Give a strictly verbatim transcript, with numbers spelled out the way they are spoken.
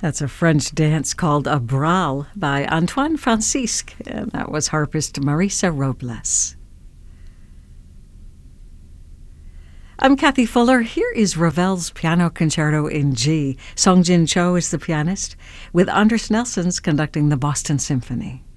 That's a French dance called a Braal by Antoine Francisque, and that was harpist Marisa Robles. I'm Kathy Fuller. Here is Ravel's Piano Concerto in G. Song Jin Cho is the pianist, with Anders Nelsons conducting the Boston Symphony.